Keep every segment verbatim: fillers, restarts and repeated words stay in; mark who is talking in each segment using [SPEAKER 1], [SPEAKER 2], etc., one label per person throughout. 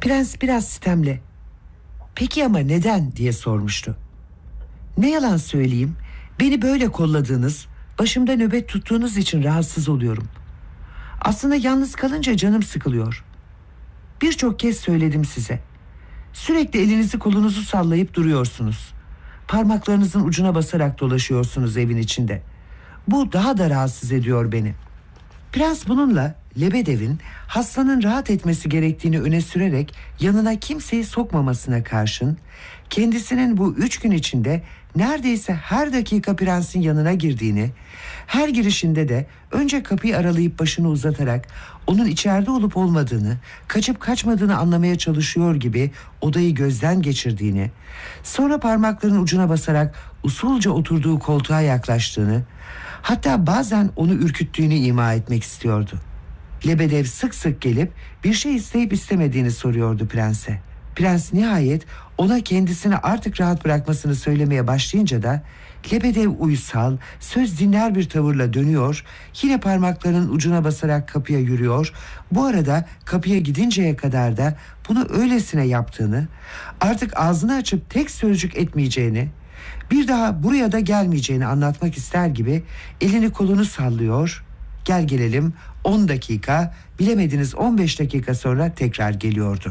[SPEAKER 1] Prens biraz sitemle, "Peki ama neden?" diye sormuştu. "Ne yalan söyleyeyim, beni böyle kolladığınız, başımda nöbet tuttuğunuz için rahatsız oluyorum. Aslında yalnız kalınca canım sıkılıyor. Birçok kez söyledim size. Sürekli elinizi kolunuzu sallayıp duruyorsunuz. Parmaklarınızın ucuna basarak dolaşıyorsunuz evin içinde. Bu daha da rahatsız ediyor beni." Prens bununla Lebedev'in hastanın rahat etmesi gerektiğini öne sürerek yanına kimseyi sokmamasına karşın, kendisinin bu üç gün içinde neredeyse her dakika prensin yanına girdiğini, her girişinde de önce kapıyı aralayıp başını uzatarak onun içeride olup olmadığını, kaçıp kaçmadığını anlamaya çalışıyor gibi odayı gözden geçirdiğini, sonra parmaklarının ucuna basarak usulca oturduğu koltuğa yaklaştığını, hatta bazen onu ürküttüğünü ima etmek istiyordu. Lebedev sık sık gelip bir şey isteyip istemediğini soruyordu prense. Prens nihayet ona kendisini artık rahat bırakmasını söylemeye başlayınca da Lebedev uysal, söz dinler bir tavırla dönüyor, yine parmaklarının ucuna basarak kapıya yürüyor. Bu arada kapıya gidinceye kadar da bunu öylesine yaptığını, artık ağzını açıp tek sözcük etmeyeceğini, bir daha buraya da gelmeyeceğini anlatmak ister gibi elini kolunu sallıyor. Gel gelelim on dakika, bilemediniz on beş dakika sonra tekrar geliyordu.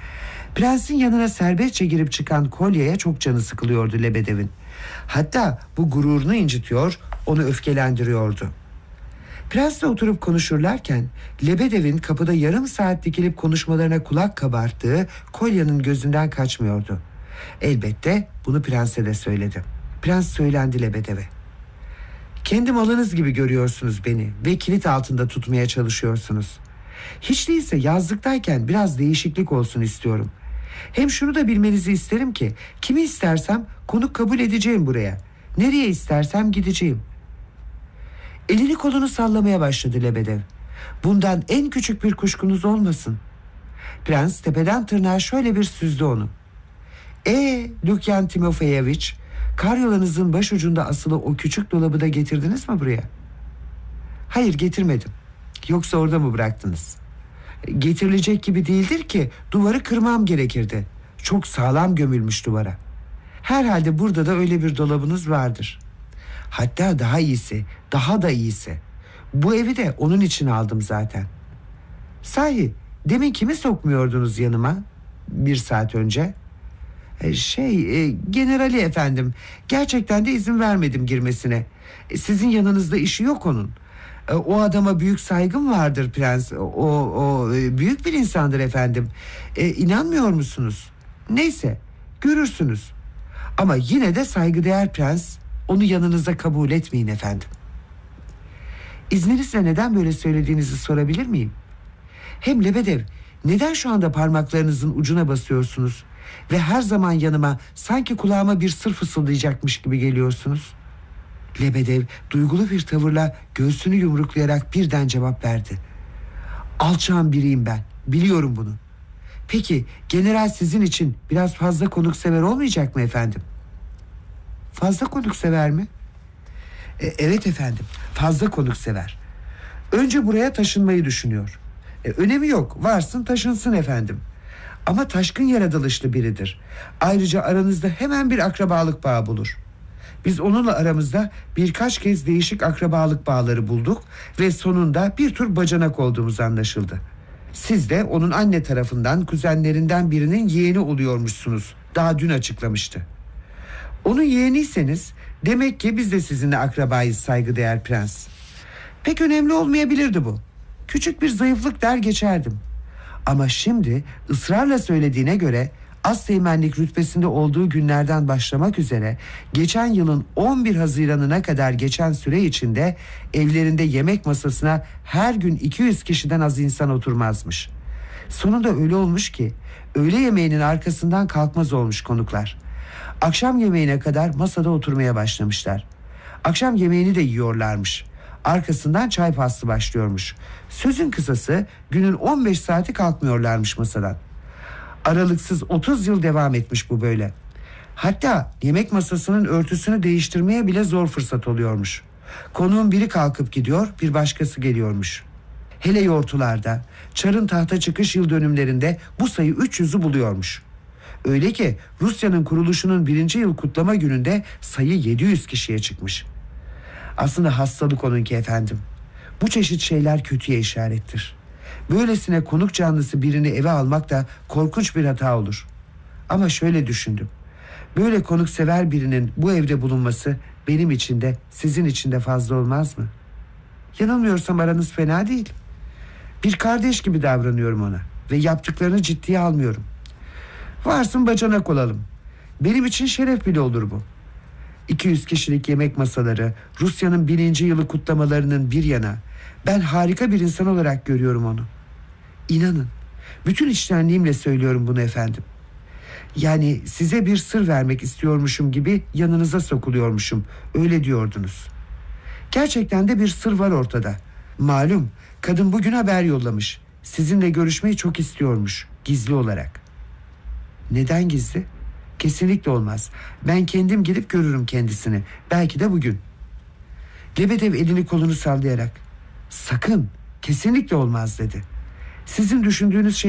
[SPEAKER 1] Prensin yanına serbestçe girip çıkan Kolya'ya çok canı sıkılıyordu Lebedev'in. Hatta bu gururunu incitiyor, onu öfkelendiriyordu. Prensle oturup konuşurlarken Lebedev'in kapıda yarım saat dikilip konuşmalarına kulak kabarttığı Kolya'nın gözünden kaçmıyordu. Elbette bunu prense de söyledi. Prens söylendi Lebedev'e. "Kendi malınız gibi görüyorsunuz beni ve kilit altında tutmaya çalışıyorsunuz. Hiç değilse yazlıktayken biraz değişiklik olsun istiyorum. Hem şunu da bilmenizi isterim ki kimi istersem konuk kabul edeceğim buraya. Nereye istersem gideceğim." Elini kolunu sallamaya başladı Lebedev. "Bundan en küçük bir kuşkunuz olmasın." Prens tepeden tırnağa şöyle bir süzdü onu. "E Lukyan Timofeyeviç, karyolanızın başucunda asılı o küçük dolabı da getirdiniz mi buraya?" "Hayır, getirmedim." "Yoksa orada mı bıraktınız?" "Getirilecek gibi değildir ki, duvarı kırmam gerekirdi. Çok sağlam gömülmüş duvara." "Herhalde burada da öyle bir dolabınız vardır." "Hatta daha iyisi, daha da iyisi. Bu evi de onun için aldım zaten." "Sahi, demin kimi sokmuyordunuz yanıma bir saat önce?" E, şey, e, generali efendim. Gerçekten de izin vermedim girmesine. E, sizin yanınızda işi yok onun. E, o adama büyük saygım vardır prens. O, o e, büyük bir insandır efendim. E, inanmıyor musunuz? Neyse, görürsünüz. Ama yine de saygıdeğer prens, onu yanınıza kabul etmeyin efendim." "İzninizle neden böyle söylediğinizi sorabilir miyim? Hem Lebedev, neden şu anda parmaklarınızın ucuna basıyorsunuz ve her zaman yanıma sanki kulağıma bir sır fısıldayacakmış gibi geliyorsunuz?" Lebedev duygulu bir tavırla göğsünü yumruklayarak birden cevap verdi. "Alçağın biriyim ben, biliyorum bunu. Peki general sizin için biraz fazla konuksever olmayacak mı efendim?" "Fazla konuksever mi?" E, "Evet efendim, fazla konuksever. Önce buraya taşınmayı düşünüyor. E, önemi yok, varsın taşınsın efendim. Ama taşkın yaratılışlı biridir. Ayrıca aranızda hemen bir akrabalık bağı bulur. Biz onunla aramızda birkaç kez değişik akrabalık bağları bulduk ve sonunda bir tür bacanak olduğumuz anlaşıldı. Siz de onun anne tarafından kuzenlerinden birinin yeğeni oluyormuşsunuz. Daha dün açıklamıştı. Onun yeğeniyseniz demek ki biz de sizinle akrabayız saygıdeğer prens. Pek önemli olmayabilirdi bu. Küçük bir zayıflık der geçerdim. Ama şimdi ısrarla söylediğine göre asteğmenlik rütbesinde olduğu günlerden başlamak üzere geçen yılın on bir Haziran'ına kadar geçen süre içinde evlerinde yemek masasına her gün iki yüz kişiden az insan oturmazmış. Sonunda öyle olmuş ki öğle yemeğinin arkasından kalkmaz olmuş konuklar. Akşam yemeğine kadar masada oturmaya başlamışlar. Akşam yemeğini de yiyorlarmış. Arkasından çay faslı başlıyormuş. Sözün kısası günün on beş saati kalkmıyorlarmış masadan. Aralıksız otuz yıl devam etmiş bu böyle. Hatta yemek masasının örtüsünü değiştirmeye bile zor fırsat oluyormuş. Konuğun biri kalkıp gidiyor, bir başkası geliyormuş. Hele yortularda, Çar'ın tahta çıkış yıl dönümlerinde bu sayı üç yüzü buluyormuş. Öyle ki Rusya'nın kuruluşunun birinci yıl kutlama gününde sayı yedi yüz kişiye çıkmış. Aslında hastalık onunki efendim. Bu çeşit şeyler kötüye işarettir. Böylesine konuk canlısı birini eve almak da korkunç bir hata olur. Ama şöyle düşündüm. Böyle konuksever birinin bu evde bulunması benim için de sizin için de fazla olmaz mı? Yanılmıyorsam aranız fena değil. Bir kardeş gibi davranıyorum ona ve yaptıklarını ciddiye almıyorum. Varsın bacanak olalım. Benim için şeref bile olur bu. iki yüz kişilik yemek masaları, Rusya'nın bininci yılı kutlamalarının bir yana, ben harika bir insan olarak görüyorum onu. İnanın, bütün içtenliğimle söylüyorum bunu efendim. Yani size bir sır vermek istiyormuşum gibi yanınıza sokuluyormuşum, öyle diyordunuz. Gerçekten de bir sır var ortada. Malum, kadın bugün haber yollamış. Sizinle görüşmeyi çok istiyormuş, gizli olarak. Neden gizli? Kesinlikle olmaz. Ben kendim gidip görürüm kendisini. Belki de bugün. Lebedev elini kolunu sallayarak sakın, kesinlikle olmaz dedi. Sizin düşündüğünüz şey